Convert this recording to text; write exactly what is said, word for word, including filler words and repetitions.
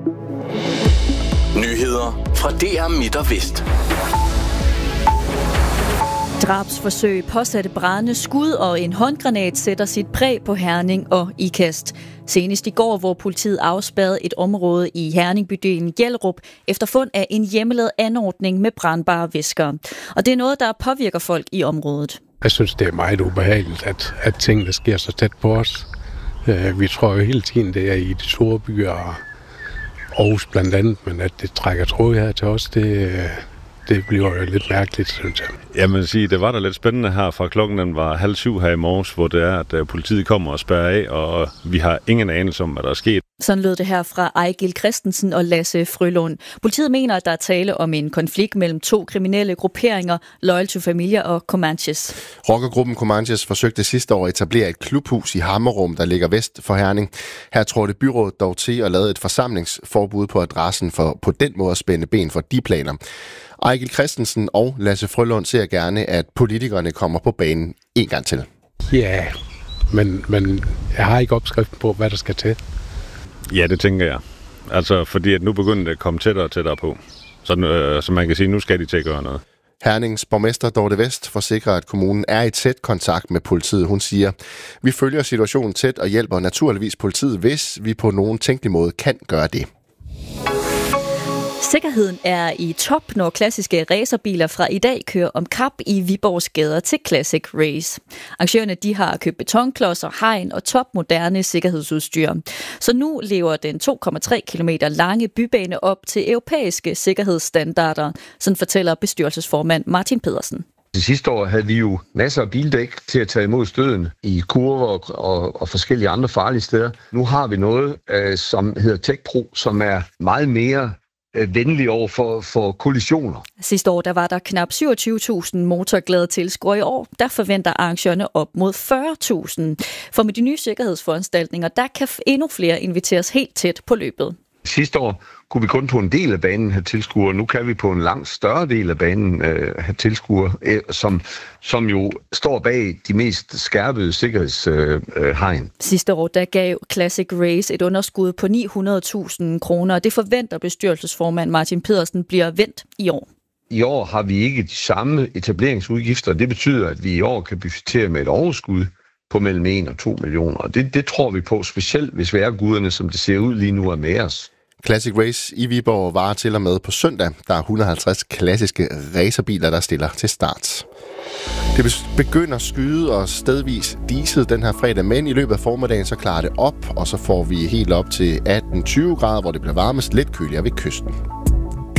Nyheder fra D R Midt og Vest. Drabsforsøg, påsatte brande, skud og en håndgranat sætter sit præg på Herning og Ikast. Senest i går, hvor politiet afspærrede et område i Herning-bydelen Jellerup efter fund af en hjemmelavet anordning med brandbare væsker. Og det er noget, der påvirker folk i området. Jeg synes, det er meget ubehageligt, at, at tingene sker så tæt på os. Vi tror jo hele tiden, det er i de store byer og Aarhus blandt andet, men at det trækker tråd her til os, det, det bliver jo lidt mærkeligt, synes jeg. Jeg vil sige, det var da lidt spændende her fra klokken den var halv syv her i morges, hvor det er, at politiet kommer og spærrer af, og vi har ingen anelse om, hvad der er sket. Sådan lød det her fra Ejgil Christensen og Lasse Frølund. Politiet mener, at der er tale om en konflikt mellem to kriminelle grupperinger, Loyal to Familia og Comanches. Rockergruppen Comanches forsøgte sidste år at etablere et klubhus i Hammerum, der ligger vest for Herning. Her trådte byrådet dog til at lave et forsamlingsforbud på adressen for på den måde at spænde ben for de planer. Ejgil Christensen og Lasse Frølund ser gerne, at politikerne kommer på banen en gang til. Ja, men, men jeg har ikke opskriften på, hvad der skal til. Ja, det tænker jeg. Altså, fordi at nu begynder det at komme tættere og tættere på. Så, øh, så man kan sige, nu skal de til at gøre noget. Hernings borgmester Dorte Vest forsikrer, at kommunen er i tæt kontakt med politiet. Hun siger, vi følger situationen tæt og hjælper naturligvis politiet, hvis vi på nogen tænkelig måde kan gøre det. Sikkerheden er i top, når klassiske racerbiler fra i dag kører om kap i Viborgs gader til Classic Race. Arrangørerne de har købt betonklodser, hegn og topmoderne sikkerhedsudstyr. Så nu lever den to komma tre kilometer lange bybane op til europæiske sikkerhedsstandarder, sådan fortæller bestyrelsesformand Martin Pedersen. Det sidste år havde vi jo masser af bildæk til at tage imod støden i kurver og, og, og forskellige andre farlige steder. Nu har vi noget, øh, som hedder TechPro, som er meget mere venlig over for, for kollisioner. Sidste år der var der knap syvogtyve tusind motorglade tilskuere. I år der forventer arrangørerne op mod fyrre tusind. For med de nye sikkerhedsforanstaltninger, der kan endnu flere inviteres helt tæt på løbet. Sidste år kunne vi kun på en del af banen have tilskuere. Nu kan vi på en langt større del af banen øh, have tilskuere, øh, som, som jo står bag de mest skærpede sikkerhedshegn. Øh, Sidste år der gav Classic Race et underskud på ni hundrede tusind kroner. Det forventer bestyrelsesformand Martin Pedersen bliver vendt i år. I år har vi ikke de samme etableringsudgifter. Det betyder, at vi i år kan budgettere med et overskud på mellem en og to millioner. Det, det tror vi på, specielt hvis vejrguderne, som det ser ud lige nu, er med os. Classic Race i Viborg varer til og med på søndag. Der er et hundrede og halvtreds klassiske racerbiler, der stiller til start. Det begynder at skyde og stedvis diset den her fredag, men i løbet af formiddagen så klarer det op, og så får vi helt op til atten til tyve grader, hvor det bliver varmest lidt køligere ved kysten.